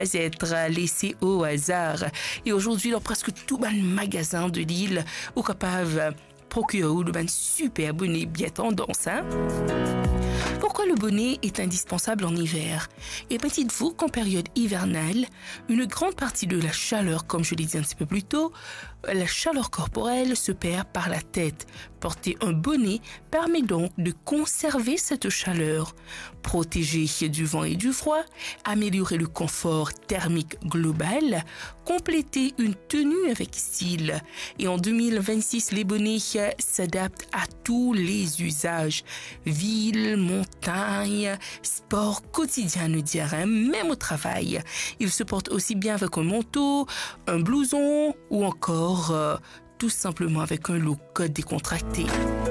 être laissés au hasard. Et aujourd'hui, dans presque tout le magasin de l'île, ou capable procurer le super bonnet bien tendance. Pourquoi le bonnet est indispensable en hiver? Et dites-vous qu'en période hivernale, une grande partie de la chaleur, comme je l'ai dit un petit peu plus tôt, la chaleur corporelle se perd par la tête. Porter un bonnet permet donc de conserver cette chaleur, protéger du vent et du froid, améliorer le confort thermique global, compléter une tenue avec style. Et en 2026, les bonnets s'adaptent à tous les usages. Ville, montagne, sport quotidien, ne dirais même au travail. Ils se portent aussi bien avec un manteau, un blouson ou encore tout simplement avec un look décontracté.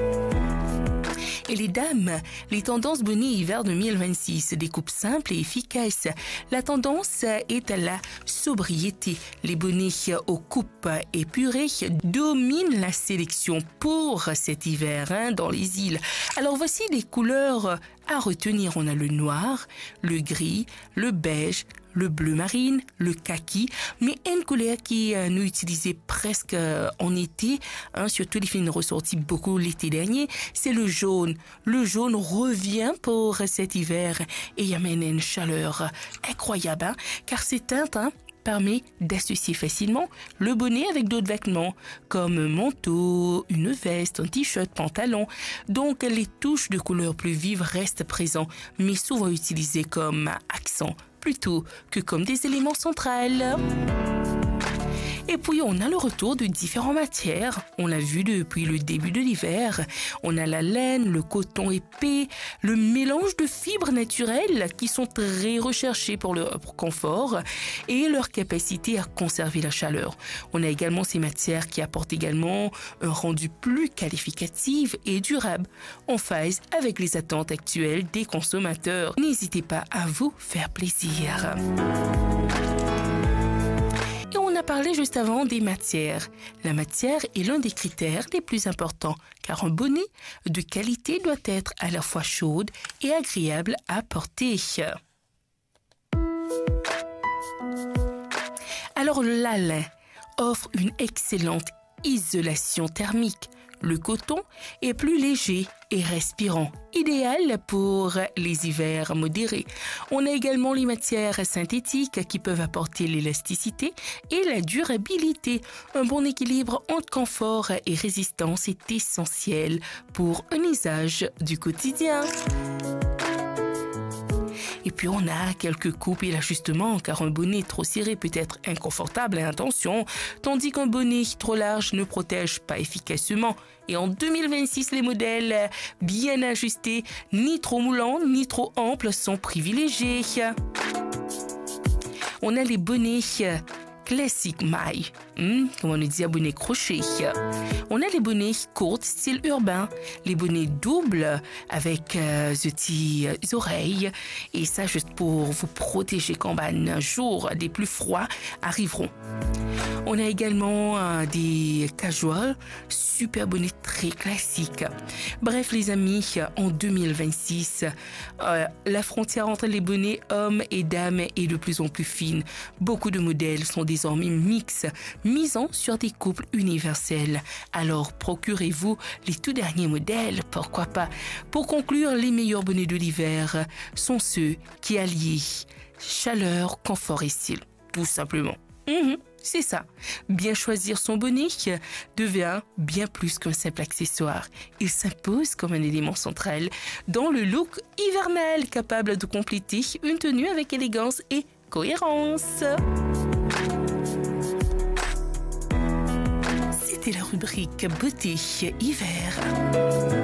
Et les dames, les tendances bonnet hiver 2026, des coupes simples et efficaces. La tendance est à la sobriété. Les bonnets aux coupes épurées dominent la sélection pour cet hiver dans les îles. Alors voici les couleurs à retenir. On a le noir, le gris, le beige, le bleu marine, le kaki, mais une couleur qui nous utilisait presque en été, surtout les filles ressorties beaucoup l'été dernier, c'est le jaune. Le jaune revient pour cet hiver et y amène une chaleur incroyable, car ces teintes permet d'associer facilement le bonnet avec d'autres vêtements, comme un manteau, une veste, un t-shirt, pantalon. Donc, les touches de couleurs plus vives restent présentes, mais souvent utilisées comme accent plutôt que comme des éléments centrales. Et puis, on a le retour de différentes matières. On l'a vu depuis le début de l'hiver. On a la laine, le coton épais, le mélange de fibres naturelles qui sont très recherchées pour leur confort et leur capacité à conserver la chaleur. On a également ces matières qui apportent également un rendu plus qualificatif et durable, en phase avec les attentes actuelles des consommateurs. N'hésitez pas à vous faire plaisir. Et on a parlé juste avant des matières. La matière est l'un des critères les plus importants, car un bonnet de qualité doit être à la fois chaude et agréable à porter. Alors le laine offre une excellente isolation thermique. Le coton est plus léger et respirant, idéal pour les hivers modérés. On a également les matières synthétiques qui peuvent apporter l'élasticité et la durabilité. Un bon équilibre entre confort et résistance est essentiel pour un usage du quotidien. Et puis on a quelques coupes et l'ajustement, car un bonnet trop serré peut être inconfortable à intention, tandis qu'un bonnet trop large ne protège pas efficacement. Et en 2026, les modèles bien ajustés, ni trop moulants ni trop amples, sont privilégiés. On a les bonnets classique maille, comme on dit, bonnet crochet. On a les bonnets courts, style urbain, les bonnets doubles avec petits oreilles, et ça juste pour vous protéger quand un jour des plus froids arriveront. On a également des casuals, super bonnets très classiques. Bref les amis, en 2026, la frontière entre les bonnets hommes et dames est de plus en plus fine. Beaucoup de modèles sont désormais mixtes, misant sur des couples universels. Alors procurez-vous les tout derniers modèles, pourquoi pas. Pour conclure, les meilleurs bonnets de l'hiver sont ceux qui allient chaleur, confort et style, tout simplement. C'est ça. Bien choisir son bonnet devient bien plus qu'un simple accessoire. Il s'impose comme un élément central dans le look hivernal, capable de compléter une tenue avec élégance et cohérence. C'était la rubrique beauté hiver.